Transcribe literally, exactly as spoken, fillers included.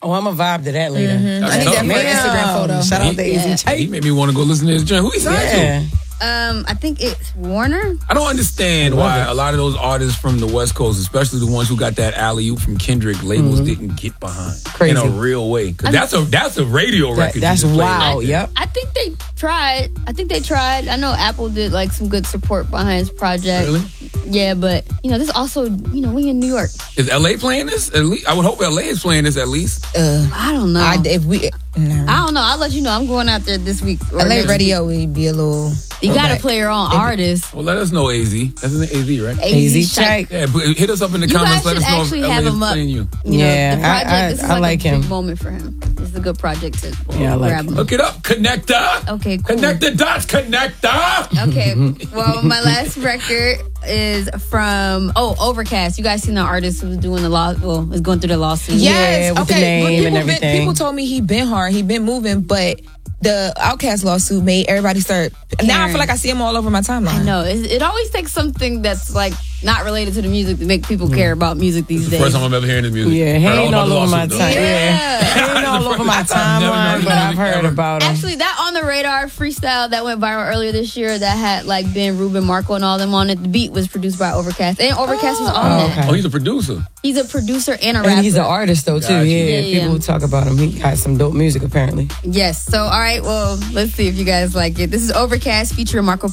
Oh, I'm a vibe to that later. Mm-hmm. I need that for an Instagram photo. Shout out to A Z J. He made me want to go listen to his joint. Who he signed Yeah. to? Um, I think it's Warner. I don't understand why a lot of those artists from the West Coast, especially the ones who got that alley-oop from Kendrick, labels didn't get behind Crazy. in a real way. Because that's a that's a radio That- record. you that's just played wild. right there. Yep. I think they tried. I think they tried. I know Apple did like some good support behind his project. Really? Yeah, but you know, this also, you know, we in New York. Is L A playing this? At least I would hope L A is playing this at least. Uh, I don't know. I, I, if we, no. don't know. I'll let you know. I'm going out there this week. or L A next radio would be a little. week. You got to back. play your own artist. Well, let us know, A Z. That's an A Z, right? A Z check. check. Yeah, but hit us up in the You comments. guys Let us should know if actually L A have is him up. playing you. You know, Yeah, the project, I- I- this is I like, like a big him. moment for him. This is a good project to Yeah, I like grab him. him. Look it up, Connector. Okay, cool. Connect the dots, Connector. Okay, well, my last record is from, oh, Overcast. You guys seen the artist who was doing the law, well, is going through the lawsuit. Yes, Yeah, with the okay. name but people and been- everything. people told me he been hard, he been moving, but the Outkast lawsuit made everybody start. Now I Caring. feel like I see him all over my timeline. I know. It, it always takes something that's like not related to the music to make people care about music these The days. first time I'm ever hearing his music. Yeah, he Heard ain't about all the over my lawsuit, though. time. Yeah. Yeah. He ain't all over my I've never timeline, heard but I've of heard ever. about him. Actually, that On the Radar freestyle that went viral earlier this year that had like Ben Rubin, Marco, and all them on it. The beat was produced by Overcast, and Overcast was on Oh, that. okay. Oh, he's a producer. He's a producer and a rapper. And he's an artist though too. Gotcha. Yeah, Yeah, yeah. people talk about him. He got some dope music apparently. Yes. So, all right. Well, let's see if you guys like it. This is Overcast featuring Marco